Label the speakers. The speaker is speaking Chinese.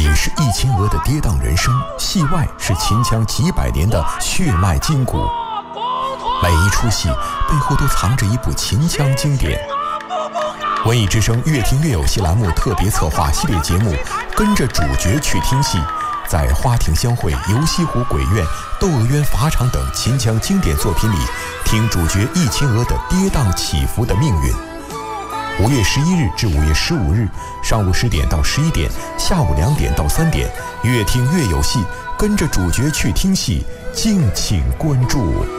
Speaker 1: 是易秦娥的跌宕人生，戏外是秦腔几百年的血脉筋骨。每一出戏背后都藏着一部秦腔经典。文艺之声越听越有戏栏目特别策划系列节目，跟着主角去听戏，在花亭相会、游西湖鬼院、窦娥冤法场等秦腔经典作品里，听主角易秦娥的跌宕起伏的命运。5月11日至5月15日，上午10点到11点，下午2点到3点，越听越有戏，跟着主角去听戏，敬请关注。